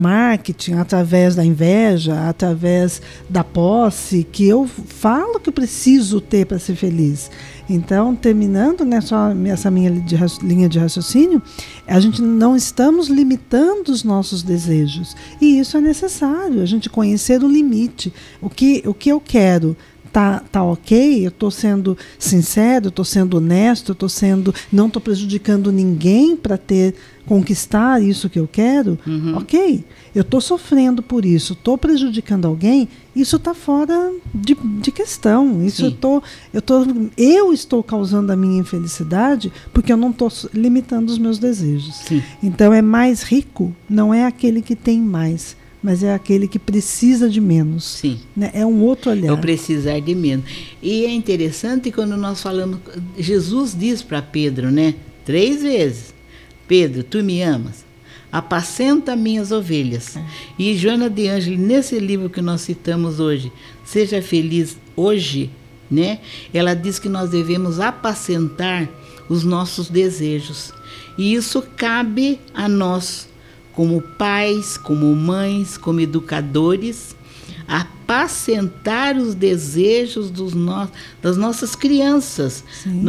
marketing, através da inveja, através da posse, que eu falo que eu preciso ter para ser feliz. Então, terminando essa minha linha de raciocínio, a gente não estamos limitando os nossos desejos. E isso é necessário, a gente conhecer o limite. O que eu quero tá ok, eu estou sendo sincero, eu estou sendo honesto, não estou prejudicando ninguém para conquistar isso que eu quero, ok. Eu estou sofrendo por isso, estou prejudicando alguém, isso está fora de questão. Isso eu estou causando a minha infelicidade porque eu não estou limitando os meus desejos. Sim. Então, é mais rico, não é aquele que tem mais, mas é aquele que precisa de menos. Sim. Né? É um outro olhar. É o precisar de menos. E é interessante quando nós falamos, Jesus diz para Pedro, né, 3 vezes, Pedro, tu me amas? Apacenta minhas ovelhas. E Joana de Ângeles, nesse livro que nós citamos hoje, Seja Feliz Hoje, né, ela diz que nós devemos apacentar os nossos desejos. E isso cabe a nós, como pais, como mães, como educadores, apacentar os desejos das nossas crianças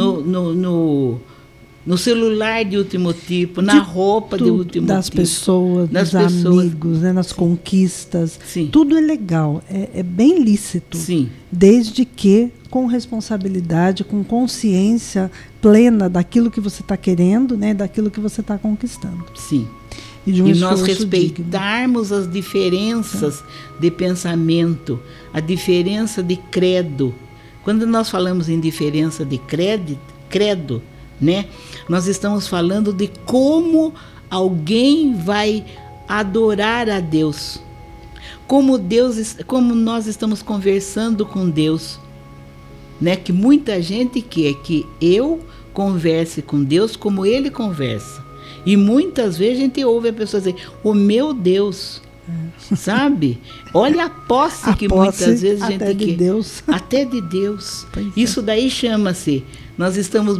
no celular de último tipo, na roupa de último das tipo. Pessoas, dos amigos, né, nas conquistas. Sim. Tudo é legal, é bem lícito. Sim. Desde que com responsabilidade, com consciência plena daquilo que você está querendo, né, daquilo que você está conquistando. Sim. E nós respeitarmos as diferenças de pensamento, a diferença de credo. Quando nós falamos em diferença de credo, né, nós estamos falando de como alguém vai adorar a Deus. Como nós estamos conversando com Deus. Né, que muita gente quer que eu converse com Deus como Ele conversa. E muitas vezes a gente ouve a pessoa dizer, o meu Deus, sabe? Olha a posse que muitas vezes a gente quer. Até de Deus. Até de Deus. Isso daí chama-se, nós estamos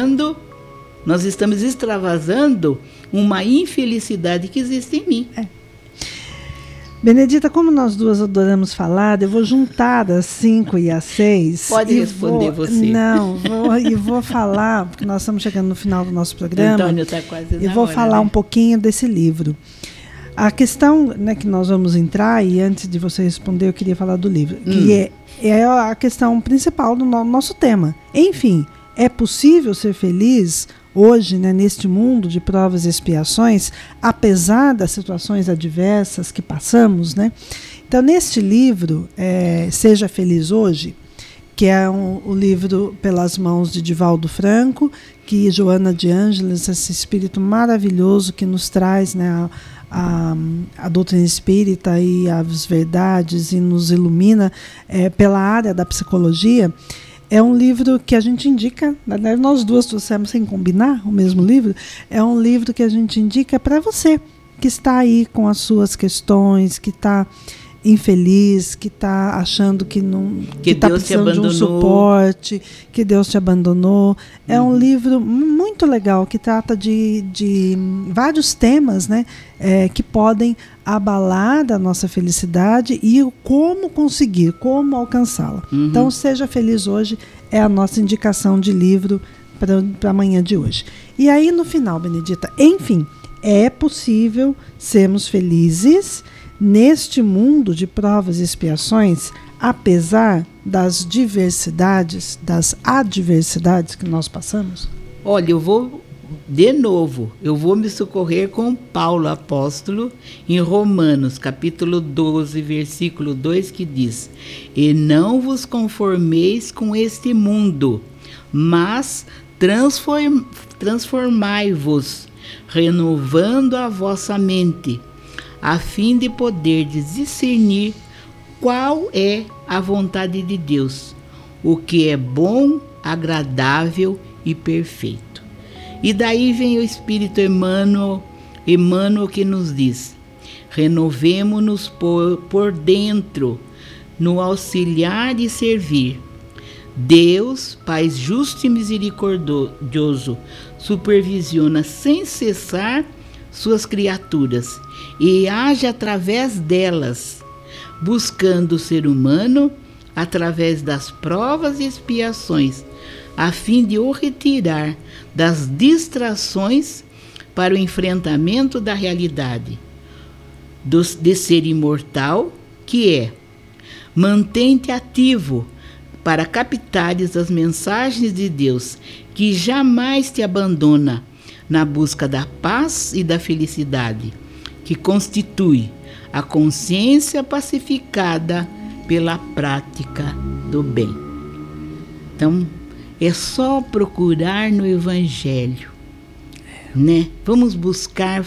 extravasando uma infelicidade que existe em mim. Benedita, como nós duas adoramos falar, eu vou juntar as 5 e as 6. Pode responder você. Não, vou falar, porque nós estamos chegando no final do nosso programa. Antônio está quase na hora. Eu vou falar um pouquinho desse livro. A questão, né, que nós vamos entrar, e antes de você responder, eu queria falar do livro, que é a questão principal do nosso tema. Enfim, é possível ser feliz hoje, né, neste mundo de provas e expiações, apesar das situações adversas que passamos, né? Então, neste livro, Seja Feliz Hoje, que é o livro pelas mãos de Divaldo Franco, que Joana de Ângeles, esse espírito maravilhoso que nos traz, né, a doutrina espírita e as verdades e nos ilumina pela área da psicologia. É um livro que a gente indica, nós duas trouxemos sem combinar o mesmo livro, é um livro que a gente indica para você, que está aí com as suas questões, que está infeliz, que está achando que está precisando de um suporte, que Deus te abandonou. É um livro muito legal, que trata de vários temas, né, que podem abalar a nossa felicidade e como conseguir, como alcançá-la. Então, Seja Feliz Hoje é a nossa indicação de livro para amanhã de hoje. E aí, no final, Benedita, enfim, é possível sermos felizes neste mundo de provas e expiações, apesar das diversidades, das adversidades que nós passamos? Olha, eu vou me socorrer com Paulo apóstolo em Romanos, capítulo 12, versículo 2, que diz: e não vos conformeis com este mundo, mas transformai-vos, renovando a vossa mente, a fim de poder discernir qual é a vontade de Deus, o que é bom, agradável e perfeito. E daí vem o Espírito Emmanuel que nos diz: renovemo-nos por dentro, no auxiliar e servir. Deus, Pai justo e misericordioso, supervisiona sem cessar suas criaturas e age através delas, buscando o ser humano através das provas e expiações, a fim de o retirar das distrações para o enfrentamento da realidade, de ser imortal, que é: mantém-te ativo para captares as mensagens de Deus, que jamais te abandona na busca da paz e da felicidade, que constitui a consciência pacificada pela prática do bem. Então, é só procurar no Evangelho, né? Vamos buscar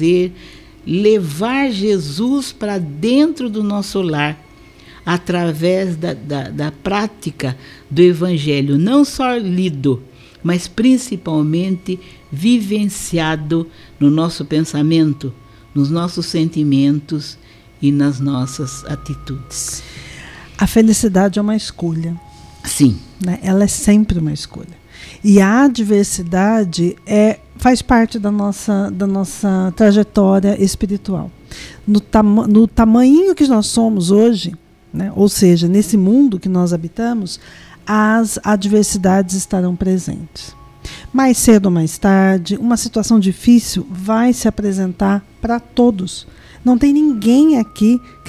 levar Jesus para dentro do nosso lar, através da prática do Evangelho, não só lido, mas principalmente vivenciado no nosso pensamento, nos nossos sentimentos e nas nossas atitudes. A felicidade é uma escolha. Sim. Né? Ela é sempre uma escolha. E a adversidade faz parte da nossa trajetória espiritual. No tamanho que nós somos hoje, né? Ou seja, nesse mundo que nós habitamos, as adversidades estarão presentes. Mais cedo ou mais tarde, uma situação difícil vai se apresentar para todos. Não tem ninguém aqui que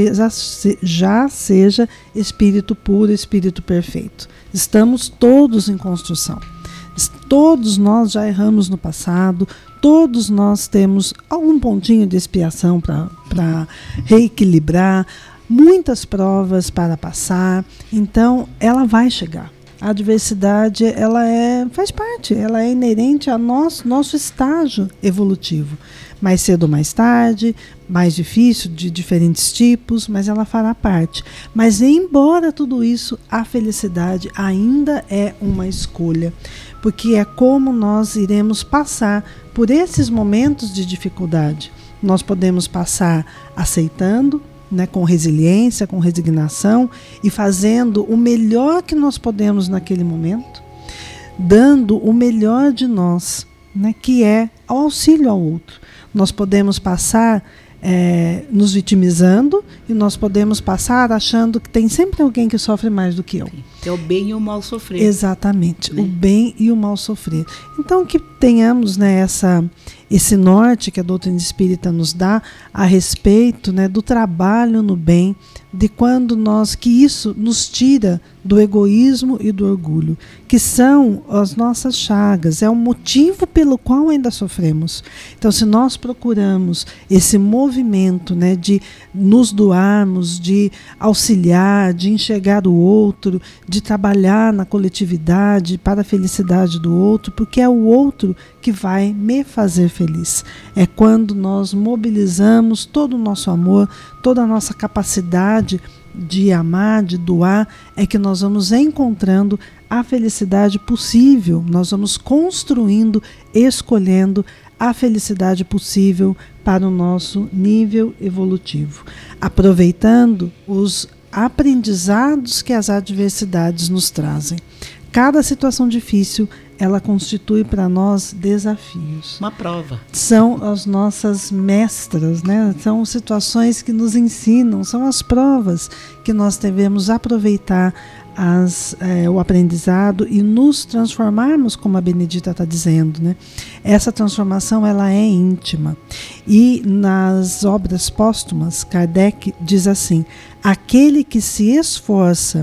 já seja espírito puro, espírito perfeito. Estamos todos em construção. Todos nós já erramos no passado, todos nós temos algum pontinho de expiação para reequilibrar, muitas provas para passar, então ela vai chegar. A adversidade, faz parte, ela é inerente ao nosso estágio evolutivo. Mais cedo ou mais tarde, mais difícil, de diferentes tipos, mas ela fará parte. Mas embora tudo isso, a felicidade ainda é uma escolha, porque é como nós iremos passar por esses momentos de dificuldade. Nós podemos passar aceitando, né, com resiliência, com resignação e fazendo o melhor que nós podemos naquele momento, dando o melhor de nós, né, que é o auxílio ao outro. Nós podemos passar nos vitimizando e nós podemos passar achando que tem sempre alguém que sofre mais do que eu. É o bem e o mal sofrer. Exatamente, né? O bem e o mal sofrer. Então que tenhamos, né, esse norte que a doutrina espírita nos dá a respeito, né, do trabalho no bem, de que isso nos tira do egoísmo e do orgulho, que são as nossas chagas, é o motivo pelo qual ainda sofremos. Então, se nós procuramos esse movimento, né, de nos doarmos, de auxiliar, de enxergar o outro, de trabalhar na coletividade para a felicidade do outro, porque é o outro que vai me fazer feliz. É quando nós mobilizamos todo o nosso amor, toda a nossa capacidade de amar, de doar, é que nós vamos encontrando a felicidade possível, nós vamos construindo, escolhendo a felicidade possível para o nosso nível evolutivo, aproveitando os aprendizados que as adversidades nos trazem. Cada situação difícil, ela constitui para nós desafios. Uma prova. São as nossas mestras, né? São situações que nos ensinam, são as provas que nós devemos aproveitar o aprendizado e nos transformarmos, como a Benedita está dizendo, né? Essa transformação, ela é íntima. E nas obras póstumas, Kardec diz assim: aquele que se esforça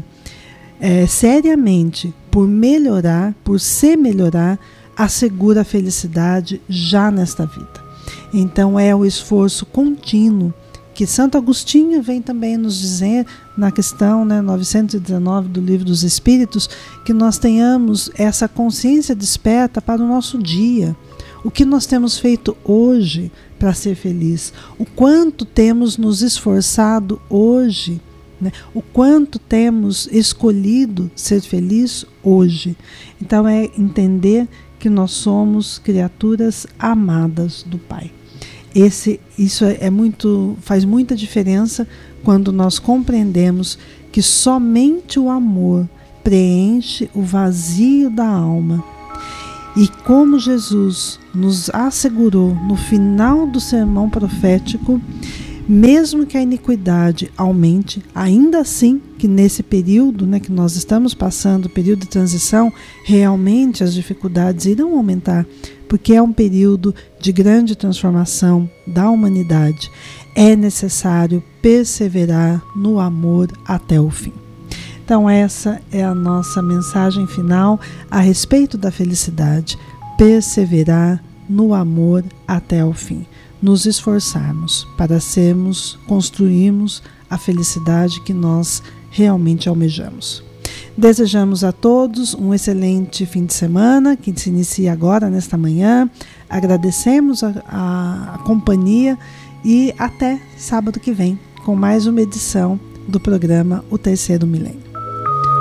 seriamente por se melhorar, assegura a felicidade já nesta vida. Então é o esforço contínuo que Santo Agostinho vem também nos dizer na questão 919 do Livro dos Espíritos, que nós tenhamos essa consciência desperta para o nosso dia. O que nós temos feito hoje para ser feliz? O quanto temos nos esforçado hoje? O quanto temos escolhido ser feliz hoje. Então é entender que nós somos criaturas amadas do Pai. Isso faz muita diferença quando nós compreendemos que somente o amor preenche o vazio da alma E como Jesus nos assegurou no final do sermão profético, mesmo que a iniquidade aumente, ainda assim que nesse período, né, que nós estamos passando, período de transição, realmente as dificuldades irão aumentar, porque é um período de grande transformação da humanidade. É necessário perseverar no amor até o fim. Então essa é a nossa mensagem final a respeito da felicidade. Perseverar no amor até o fim. Nos esforçarmos para construirmos a felicidade que nós realmente almejamos. Desejamos a todos um excelente fim de semana, que se inicia agora, nesta manhã. Agradecemos a companhia e até sábado que vem, com mais uma edição do programa O Terceiro Milênio.